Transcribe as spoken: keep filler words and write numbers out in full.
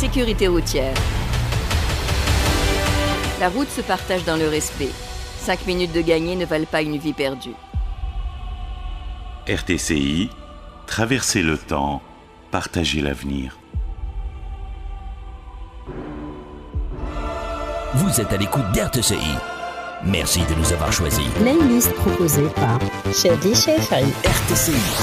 sécurité routière. La route se partage dans le respect. Cinq minutes de gagné ne valent pas une vie perdue. R T C I, traverser le temps, partager l'avenir. Vous êtes à l'écoute d'R T C I. Merci de nous avoir choisis. Playlist proposée par Chedi Chefri. R T C I.